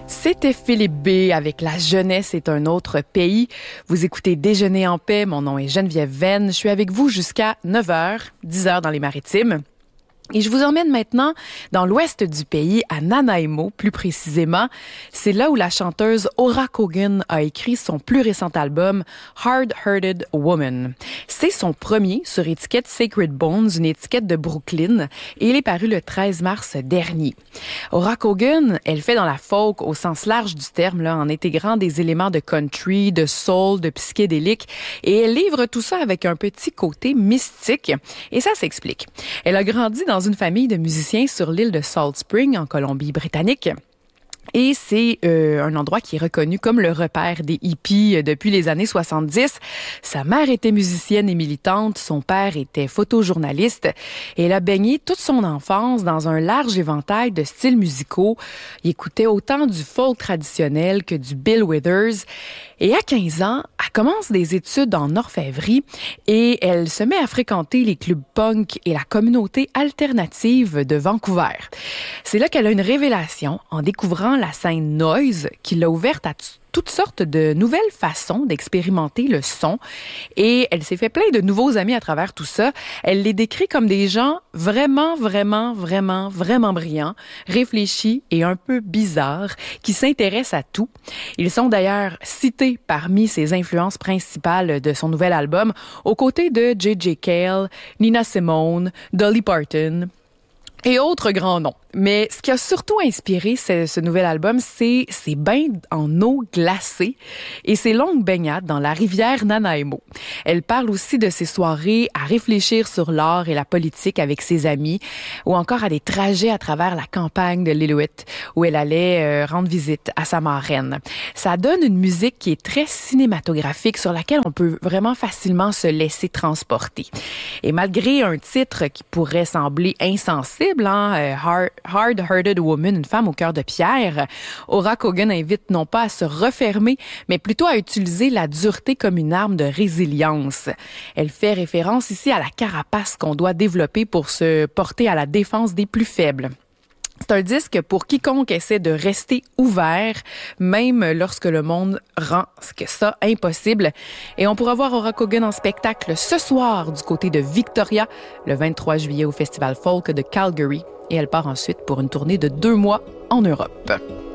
C'était Philippe B. avec La jeunesse est un autre pays. Vous écoutez Déjeuner en paix. Mon nom est Geneviève Venn. Je suis avec vous jusqu'à 9h, 10h dans les Maritimes. Et je vous emmène maintenant dans l'ouest du pays, à Nanaimo, plus précisément. C'est là où la chanteuse Aura Cogan a écrit son plus récent album, Hard-Hearted Woman. C'est son premier sur étiquette Sacred Bones, une étiquette de Brooklyn, et il est paru le 13 mars dernier. Aura Cogan, elle fait dans la folk au sens large du terme, là, en intégrant des éléments de country, de soul, de psychédélique, et elle livre tout ça avec un petit côté mystique. Et ça s'explique. Elle a grandi dans une famille de musiciens sur l'île de Salt Spring, en Colombie-Britannique. Et c'est un endroit qui est reconnu comme le repère des hippies depuis les années 70. Sa mère était musicienne et militante, son père était photojournaliste et elle a baigné toute son enfance dans un large éventail de styles musicaux. Il écoutait autant du folk traditionnel que du Bill Withers. Et à 15 ans, elle commence des études en orfèvrerie et elle se met à fréquenter les clubs punk et la communauté alternative de Vancouver. C'est là qu'elle a une révélation en découvrant la scène noise qui l'a ouverte à toutes sortes de nouvelles façons d'expérimenter le son. Et elle s'est fait plein de nouveaux amis à travers tout ça. Elle les décrit comme des gens vraiment brillants, réfléchis et un peu bizarres, qui s'intéressent à tout. Ils sont d'ailleurs cités parmi ses influences principales de son nouvel album, aux côtés de J.J. Cale, Nina Simone, Dolly Parton et autres grands noms. Mais ce qui a surtout inspiré ce nouvel album, c'est ses bains en eau glacée et ses longues baignades dans la rivière Nanaimo. Elle parle aussi de ses soirées à réfléchir sur l'art et la politique avec ses amis, ou encore à des trajets à travers la campagne de l'Inuit, où elle allait rendre visite à sa marraine. Ça donne une musique qui est très cinématographique, sur laquelle on peut vraiment facilement se laisser transporter. Et malgré un titre qui pourrait sembler insensible, Hard-Hearted Woman, une femme au cœur de pierre, Aura Cogan invite non pas à se refermer, mais plutôt à utiliser la dureté comme une arme de résilience. Elle fait référence ici à la carapace qu'on doit développer pour se porter à la défense des plus faibles. C'est un disque pour quiconque essaie de rester ouvert, même lorsque le monde rend ça impossible. Et on pourra voir Aura Cogan en spectacle ce soir du côté de Victoria, le 23 juillet au Festival Folk de Calgary. Et elle part ensuite pour une tournée de 2 mois en Europe.